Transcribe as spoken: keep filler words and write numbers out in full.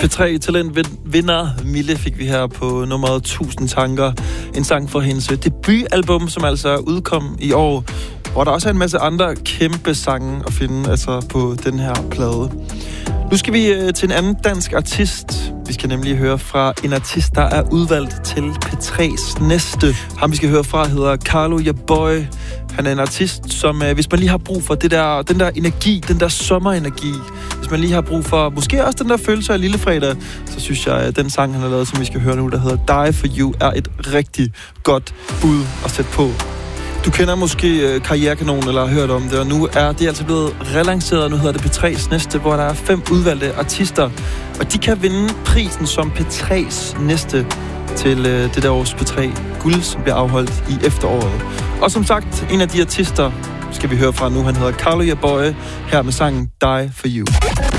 P tre Talent-vinder Mille fik vi her på nummeret tusind tanker. En sang fra hendes debutalbum, som altså udkom i år, hvor der også er en masse andre kæmpe sange at finde altså på den her plade. Nu skal vi øh, til en anden dansk artist. Vi skal nemlig høre fra en artist, der er udvalgt til P tre's næste. Ham vi skal høre fra hedder Carlo Yaboy. Han er en artist, som øh, hvis man lige har brug for det der, den der energi, den der sommerenergi, hvis man lige har brug for måske også den der følelse af lillefredag, så synes jeg, at den sang, han har lavet, som vi skal høre nu, der hedder Die For You, er et rigtig godt bud at sætte på. Du kender måske uh, Karrierekanonen, eller har hørt om det, og nu er det altså blevet relanceret. Nu hedder det P tre's næste, hvor der er fem udvalgte artister, og de kan vinde prisen som P tre's næste til uh, det der års P tre Guld, som bliver afholdt i efteråret. Og som sagt, en af de artister skal vi høre fra nu, han hedder Carlo Yaboy, her med sangen Die For You.